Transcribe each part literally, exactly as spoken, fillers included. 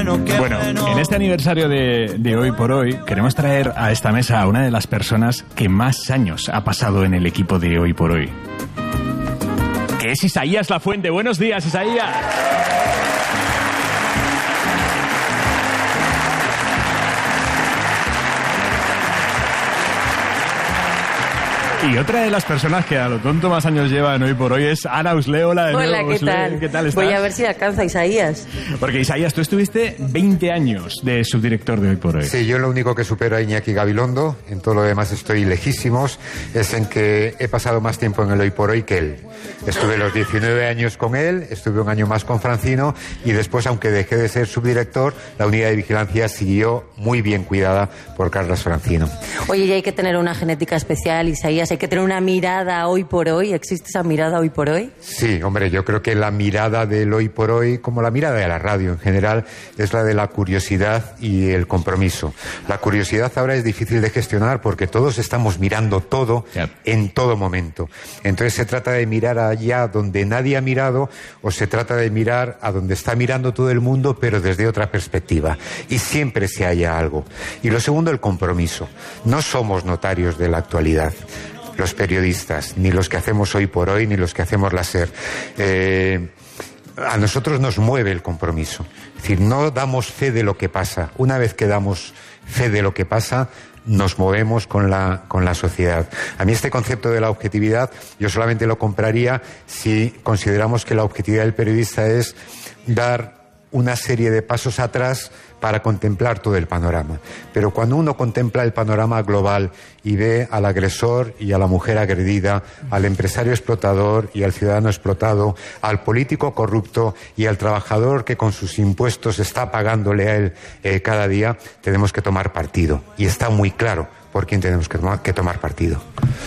bueno, qué Bueno, bueno. en este aniversario de, de Hoy por Hoy queremos traer a esta mesa a una de las personas que más años ha pasado en el equipo de Hoy por Hoy, que es Isaías Lafuente. Buenos días, Isaías. Y otra de las personas que a lo tonto más años lleva en Hoy por Hoy es Ana Usle. Hola, de Hola, nuevo, ¿qué Usle. tal? ¿Qué tal estás? Voy a ver si alcanza Isaías. Porque Isaías, tú estuviste veinte años de subdirector de Hoy por Hoy. Sí, yo lo único que supero a Iñaki Gabilondo, en todo lo demás estoy lejísimos, es en que he pasado más tiempo en el Hoy por Hoy que él. Estuve los diecinueve años con él, estuve un año más con Francino y después, aunque dejé de ser subdirector, la unidad de vigilancia siguió muy bien cuidada por Carlos Francino. Oye, y hay que tener una genética especial, Isaías, hay que tener una mirada Hoy por Hoy. ¿Existe esa mirada Hoy por Hoy? Sí, hombre, yo creo que la mirada del Hoy por Hoy, como la mirada de la radio en general, es la de la curiosidad y el compromiso. La curiosidad ahora es difícil de gestionar porque todos estamos mirando todo Yep. en todo momento. Entonces se trata de mirar allá donde nadie ha mirado o se trata de mirar a donde está mirando todo el mundo, pero desde otra perspectiva. Y siempre se halla algo. Y lo segundo, el compromiso. No somos notarios de la actualidad, los periodistas, ni los que hacemos Hoy por Hoy, ni los que hacemos la SER. Eh, a nosotros nos mueve el compromiso. Es decir, no damos fe de lo que pasa. Una vez que damos fe de lo que pasa, nos movemos con la, con la sociedad. A mí este concepto de la objetividad, yo solamente lo compraría si consideramos que la objetividad del periodista es dar una serie de pasos atrás para contemplar todo el panorama. Pero cuando uno contempla el panorama global y ve al agresor y a la mujer agredida, al empresario explotador y al ciudadano explotado, al político corrupto y al trabajador que con sus impuestos está pagándole a él eh, cada día, tenemos que tomar partido. Y está muy claro por quién tenemos que, que tomar partido.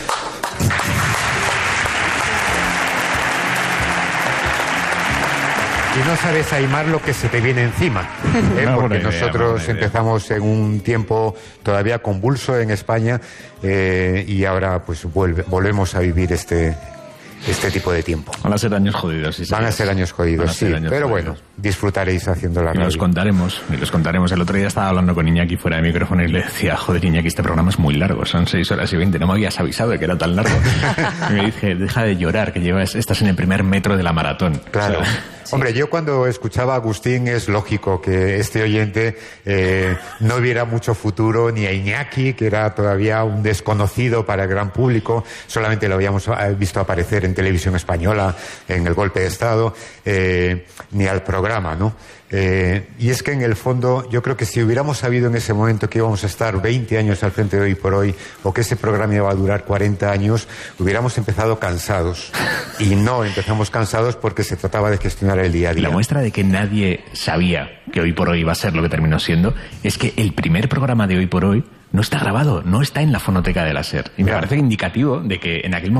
Y no sabes, Aimar, lo que se te viene encima, ¿eh? Una Porque buena idea, nosotros buena idea. empezamos en un tiempo todavía convulso en España eh, y ahora pues vuelve, volvemos a vivir este, este tipo de tiempo. Van a ser años jodidos, Isaías. Van a ser años jodidos, Van a ser sí, años pero jodidos. bueno, disfrutaréis haciendo la Y los radio. contaremos, y los contaremos. El otro día estaba hablando con Iñaki fuera de micrófono y le decía, joder, Iñaki, este programa es muy largo, son seis horas y veinte, no me habías avisado de que era tan largo. Y me dije, deja de llorar, que llevas, estás en el primer metro de la maratón. Claro. O sea, Hombre, yo cuando escuchaba a Agustín es lógico que este oyente eh, no viera mucho futuro ni a Iñaki, que era todavía un desconocido para el gran público, solamente lo habíamos visto aparecer en televisión española en el golpe de Estado, eh, ni al programa, ¿no? Eh, y es que en el fondo yo creo que si hubiéramos sabido en ese momento que íbamos a estar veinte años al frente de Hoy por Hoy o que ese programa iba a durar cuarenta años, hubiéramos empezado cansados. Y no empezamos cansados porque se trataba de gestionar el día a día. La muestra de que nadie sabía que Hoy por Hoy iba a ser lo que terminó siendo es que el primer programa de Hoy por Hoy no está grabado, no está en la fonoteca de la SER. Y me Ya. parece indicativo de que en aquel momento